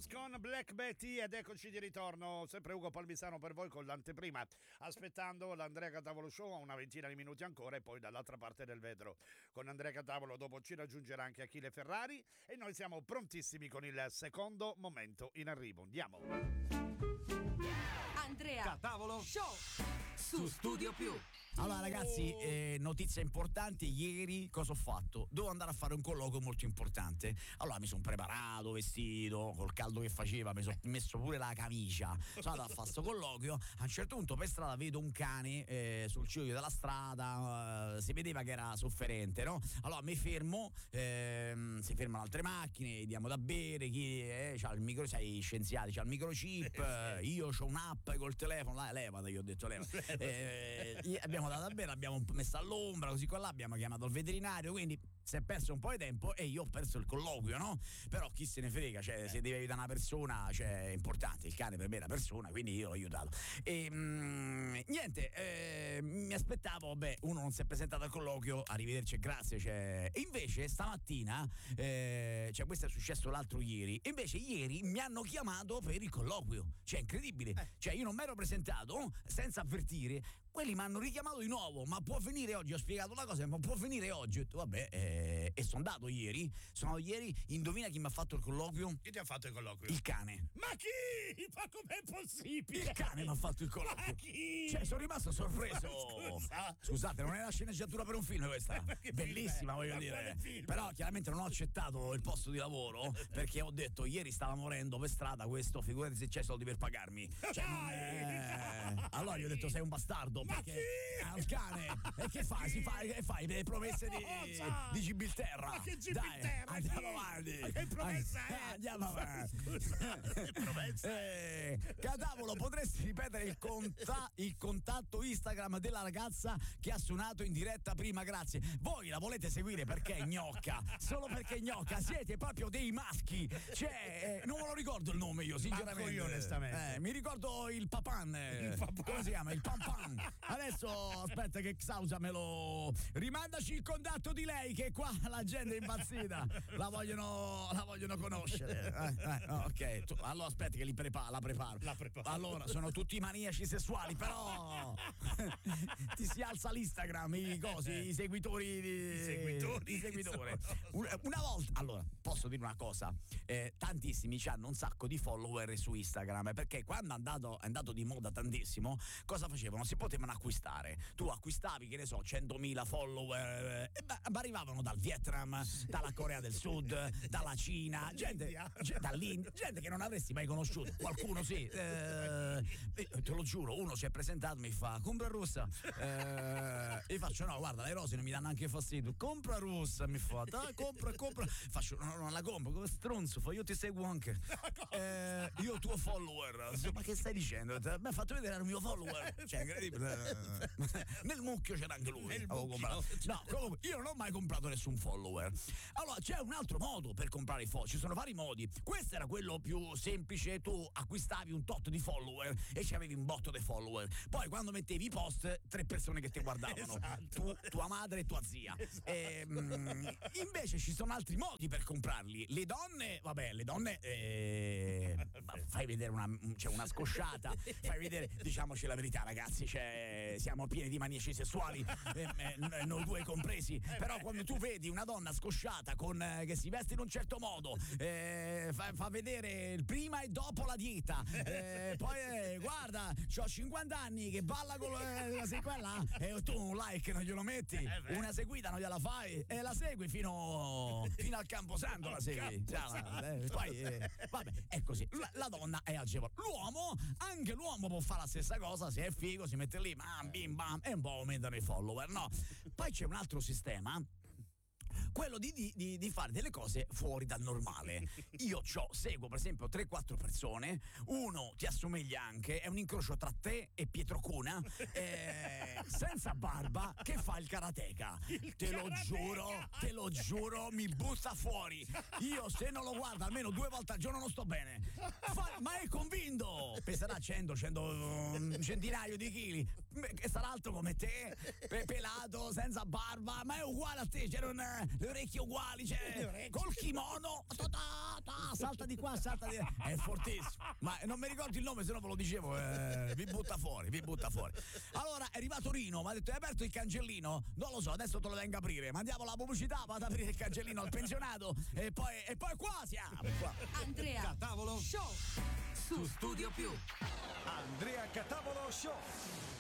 House con Black Betty ed eccoci di ritorno, sempre Ugo Palmisano per voi con l'anteprima, aspettando l'Andrea Catavolo Show a una ventina di minuti ancora e poi dall'altra parte del vetro con Andrea Catavolo dopo ci raggiungerà anche Achille Ferrari e noi siamo prontissimi con il secondo momento in arrivo. Andiamo! Andrea Catavolo Show su Studio Più. Allora ragazzi, notizia importante, ieri cosa ho fatto? Dovevo andare a fare un colloquio molto importante. Allora mi sono preparato, vestito, col caldo che faceva, mi sono messo pure la camicia. Sono andato a fare sto colloquio. A un certo punto per strada vedo un cane sul ciglio della strada, si vedeva che era sofferente, no? Allora mi fermo, si fermano altre macchine, diamo da bere, chi c'ha il micro, sai, scienziati, c'ha il microchip, io c'ho un'app col telefono, levata, io ho detto levata. Abbiamo dato a bere, l'abbiamo messo all'ombra, così qua là, abbiamo chiamato il veterinario, quindi si è perso un po' di tempo e io ho perso il colloquio, no? Però chi se ne frega, cioè se devi aiutare una persona, cioè è importante, il cane per me è una persona, quindi io l'ho aiutato. E niente, mi aspettavo, vabbè, uno non si è presentato al colloquio, arrivederci e grazie, cioè. E invece stamattina, cioè questo è successo l'altro ieri, e invece ieri mi hanno chiamato per il colloquio, cioè incredibile, cioè io non mi ero presentato senza avvertire, quelli mi hanno richiamato di nuovo, ma può finire oggi, ho spiegato la cosa, ma può finire oggi, ho detto vabbè, e sono andato ieri, indovina chi mi ha fatto il colloquio? Chi ti ha fatto il colloquio? Il cane. Ma chi? Ma com'è possibile? Il cane mi ha fatto il colloquio. Ma chi? Cioè sono rimasto sorpreso. Scusate, non è una sceneggiatura per un film questa? Bellissima, voglio dire. Però chiaramente non ho accettato il posto di lavoro perché ho detto ieri stava morendo per strada questo, figurati se c'è soldi per pagarmi. Cioè, allora gli ho detto sei un bastardo. Ma perché chi? Al cane. E che fai? Che fai? Le promesse di Gibilterra. Ma che Gibilterra? Dai, andiamo avanti. Ma che promessa è? Andiamo avanti. Scusa, che promessa Catavolo, potresti ripetere il contatto Instagram della ragazza che ha suonato in diretta prima? Grazie. Voi la volete seguire perché è gnocca? Solo perché è gnocca? Siete proprio dei maschi. Cioè, non me lo ricordo il nome io, sinceramente. Manco io, onestamente. Mi ricordo il Papan. Come si chiama? Il Pam. Adesso aspetta che Xausa me lo rimandaci il contatto di lei che qua la gente è impazzita, la vogliono conoscere. Ok, allora aspetta che la preparo. Allora sono tutti maniaci sessuali, però ti si alza l'Instagram, i seguitori di seguitori. Una volta, allora posso dire una cosa, tantissimi hanno un sacco di follower su Instagram perché quando è andato di moda tantissimo, cosa facevano? Si potevano acquistare. Tu acquistavi, che ne so, 100.000 follower e arrivavano dal Vietnam, dalla Corea del Sud, dalla Cina, dall'India, gente che non avresti mai conosciuto. Qualcuno sì, te lo giuro, uno si è presentato, mi fa compra russa, e faccio no, guarda, le rose non mi danno anche fastidio, compra russa, mi fa compra, faccio no, non la compro, come stronzo, io ti seguo anche, io tuo follower, ma che stai dicendo? Mi ha fatto vedere il mio follower, cioè incredibile. Nel mucchio c'era anche lui. No, comunque io non ho mai comprato nessun follower. Allora c'è un altro modo per comprare i follower, ci sono vari modi. Questo era quello più semplice, tu acquistavi un tot di follower e ci avevi un botto di follower. Poi quando mettevi i post, 3 persone che ti guardavano, esatto. Tua madre e tua zia. Esatto. Invece ci sono altri modi per comprarli. Le donne fai vedere una scosciata, fai vedere, diciamoci la verità ragazzi, siamo pieni di maniaci sessuali, noi due compresi, però quando tu vedi una donna scosciata che si veste in un certo modo, fa vedere il prima e dopo la dieta, poi guarda, c'ho 50 anni che balla con la sequela e tu un like non glielo metti, una seguita non gliela fai e la segui fino al Camposanto, la segui, poi vabbè, è così, la donna è agevole, anche l'uomo può fare la stessa cosa, se è figo si mette lì, bim bam, e un po' aumentano i follower, no? Poi c'è un altro sistema, quello di fare delle cose fuori dal normale. Io seguo per esempio 3-4 persone, uno ti assomiglia anche, è un incrocio tra te e Pietro Cuna, senza barba, che fa il karateka. Te lo giuro, mi butta fuori. Io se non lo guardo almeno 2 volte al giorno non sto bene. Ma è convinto, peserà 100 centinaio di chili, sarà alto come te, pelato, senza barba, ma è uguale a te. C'era le orecchie uguali, cioè, col kimono, salta di qua, salta di là, è fortissimo, ma non mi ricordo il nome, se no ve lo dicevo, vi butta fuori. Allora è arrivato Rino, mi ha detto: hai aperto il cancellino? Non lo so, adesso te lo vengo a aprire, mandiamo la pubblicità, vado ad aprire il cancellino al pensionato e poi qua siamo qua. Andrea Catavolo Show su Studio Più. Andrea Catavolo Show.